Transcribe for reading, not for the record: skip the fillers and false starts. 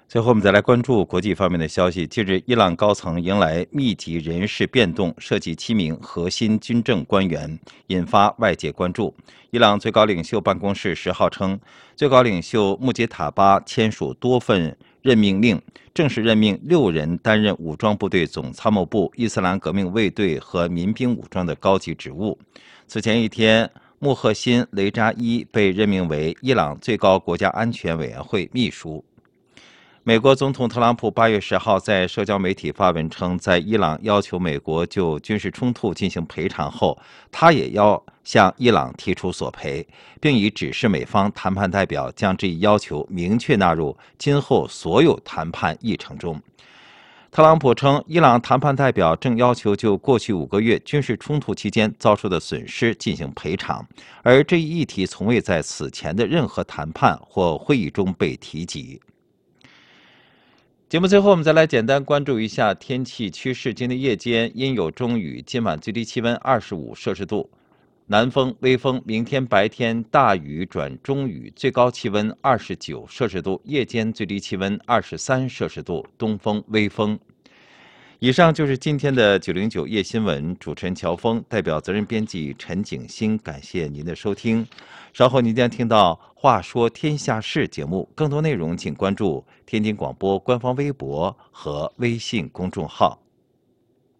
最后，我们再来关注国际方面的消息。近日，伊朗高层迎来密集人事变动，涉及7名核心军政官员，引发外界关注。伊朗最高领袖办公室10号称，最高领袖穆杰塔巴签署多份任命令，正式任命6人担任武装部队总参谋部、伊斯兰革命卫队和民兵武装的高级职务。此前一天，穆赫辛·雷扎伊被任命为伊朗最高国家安全委员会秘书。美国总统特朗普8月10号在社交媒体发文称，在伊朗要求美国就军事冲突进行赔偿后，他也要向伊朗提出索赔，并已指示美方谈判代表将这一要求明确纳入今后所有谈判议程中。特朗普称，伊朗谈判代表正要求就过去5个月军事冲突期间遭受的损失进行赔偿，而这一议题从未在此前的任何谈判或会议中被提及。节目最后，我们再来简单关注一下天气趋势。今天夜间阴有中雨，今晚最低气温25摄氏度，南风微风。明天白天大雨转中雨，最高气温29摄氏度，夜间最低气温23摄氏度，东风微风。以上就是今天的909夜新闻，主持人乔峰，代表责任编辑陈景欣，感谢您的收听。稍后您将听到《话说天下事》节目，更多内容请关注天津广播官方微博和微信公众号。